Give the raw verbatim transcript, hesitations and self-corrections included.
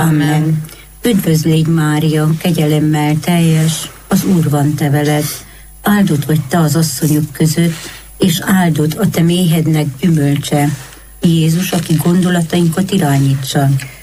Amen. Üdvözl légy, Mária, kegyelemmel teljes, az Úr van te veled. Áldott vagy te az asszonyok között, és áldott a te méhednek gyümölcse, Jézus, aki gondolatainkat irányítsa.